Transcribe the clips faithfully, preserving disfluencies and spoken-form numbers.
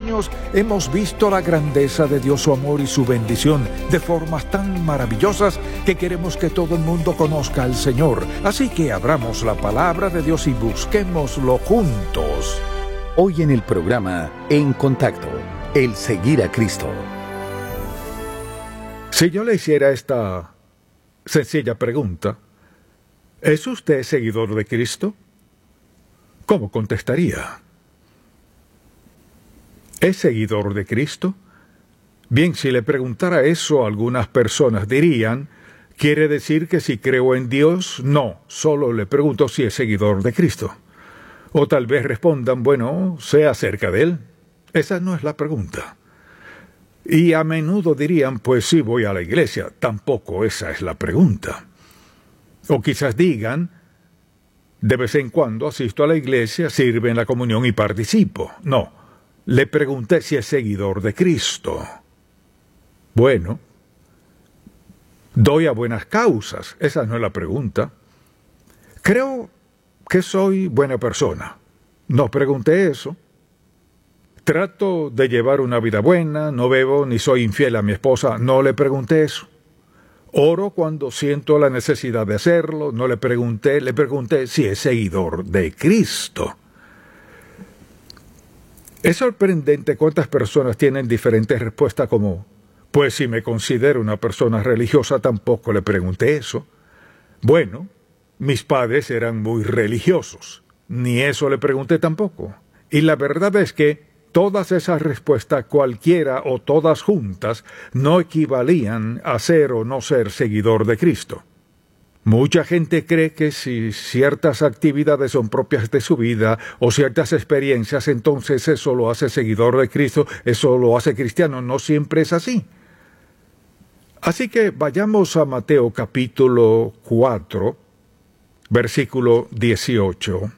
años hemos visto la grandeza de Dios, su amor y su bendición de formas tan maravillosas que queremos que todo el mundo conozca al Señor. Así que abramos la palabra de Dios y busquémoslo juntos. Hoy en el programa En Contacto, el seguir a Cristo. Si yo le hiciera esta sencilla pregunta, ¿es usted seguidor de Cristo? ¿Cómo contestaría? ¿Es seguidor de Cristo? Bien, si le preguntara eso, algunas personas dirían, ¿quiere decir que si creo en Dios? No, solo le pregunto si es seguidor de Cristo. O tal vez respondan, bueno, sé acerca de Él. Esa no es la pregunta. Y a menudo dirían, pues sí, voy a la iglesia. Tampoco esa es la pregunta. O quizás digan, de vez en cuando asisto a la iglesia, sirve en la comunión y participo. No, le pregunté si es seguidor de Cristo. Bueno, doy a buenas causas. Esa no es la pregunta. Creo que soy buena persona. No pregunté eso. Trato de llevar una vida buena, no bebo ni soy infiel a mi esposa. No le pregunté eso. Oro cuando siento la necesidad de hacerlo. No le pregunté, le pregunté si es seguidor de Cristo. Es sorprendente cuántas personas tienen diferentes respuestas como, pues si me considero una persona religiosa, tampoco le pregunté eso. Bueno, mis padres eran muy religiosos. Ni eso le pregunté tampoco. Y la verdad es que todas esas respuestas, cualquiera o todas juntas, no equivalían a ser o no ser seguidor de Cristo. Mucha gente cree que si ciertas actividades son propias de su vida o ciertas experiencias, entonces eso lo hace seguidor de Cristo, eso lo hace cristiano. No siempre es así. Así que vayamos a Mateo capítulo cuatro, versículo dieciocho.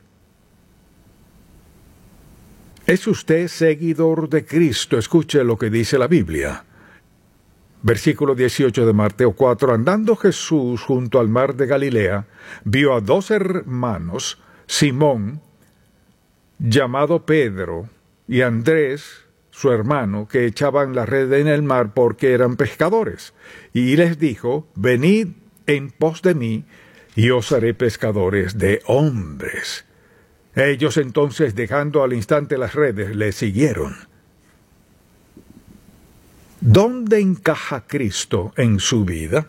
¿Es usted seguidor de Cristo? Escuche lo que dice la Biblia. Versículo dieciocho de Mateo cuatro. Andando Jesús junto al mar de Galilea, vio a dos hermanos, Simón, llamado Pedro, y Andrés, su hermano, que echaban la red en el mar porque eran pescadores. Y les dijo, venid en pos de mí, y os haré pescadores de hombres. Ellos entonces, dejando al instante las redes, le siguieron. ¿Dónde encaja Cristo en su vida?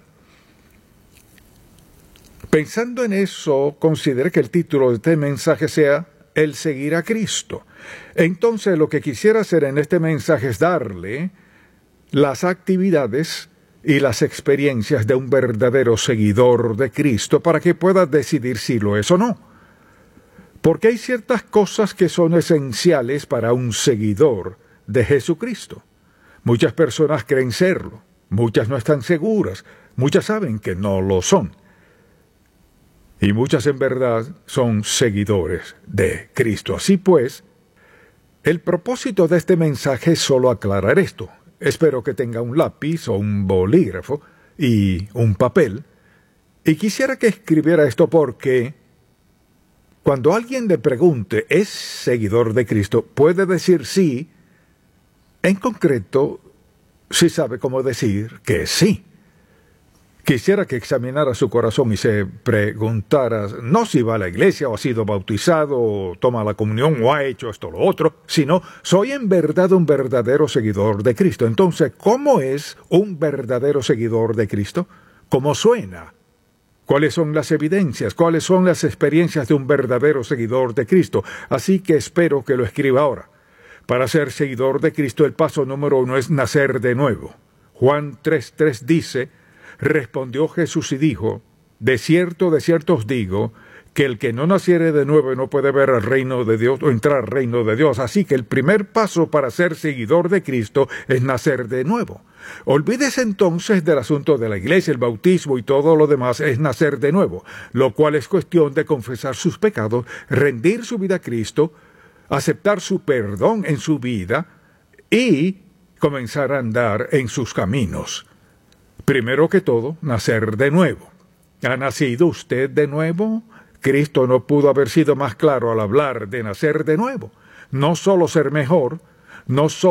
Pensando en eso, considere que el título de este mensaje sea El seguir a Cristo. Entonces, lo que quisiera hacer en este mensaje es darle las actividades y las experiencias de un verdadero seguidor de Cristo para que pueda decidir si lo es o no. Porque hay ciertas cosas que son esenciales para un seguidor de Jesucristo. Muchas personas creen serlo, muchas no están seguras, muchas saben que no lo son. Y muchas en verdad son seguidores de Cristo. Así pues, el propósito de este mensaje es solo aclarar esto. Espero que tenga un lápiz o un bolígrafo y un papel. Y quisiera que escribiera esto porque cuando alguien le pregunte, ¿es seguidor de Cristo?, puede decir sí. En concreto, sí sabe cómo decir que sí. Quisiera que examinara su corazón y se preguntara, no si va a la iglesia o ha sido bautizado o toma la comunión o ha hecho esto o lo otro, sino, ¿soy en verdad un verdadero seguidor de Cristo? Entonces, ¿cómo es un verdadero seguidor de Cristo? ¿Cómo suena? ¿Cuáles son las evidencias? ¿Cuáles son las experiencias de un verdadero seguidor de Cristo? Así que espero que lo escriba ahora. Para ser seguidor de Cristo, el paso número uno es nacer de nuevo. Juan tres tres dice, respondió Jesús y dijo, de cierto, de cierto os digo, que el que no naciere de nuevo no puede ver al reino de Dios o entrar al reino de Dios. Así que el primer paso para ser seguidor de Cristo es nacer de nuevo. Olvídese entonces del asunto de la iglesia, el bautismo y todo lo demás es nacer de nuevo, lo cual es cuestión de confesar sus pecados, rendir su vida a Cristo, aceptar su perdón en su vida y comenzar a andar en sus caminos. Primero que todo, nacer de nuevo. ¿Ha nacido usted de nuevo? Cristo no pudo haber sido más claro al hablar de nacer de nuevo. No solo ser mejor, no solo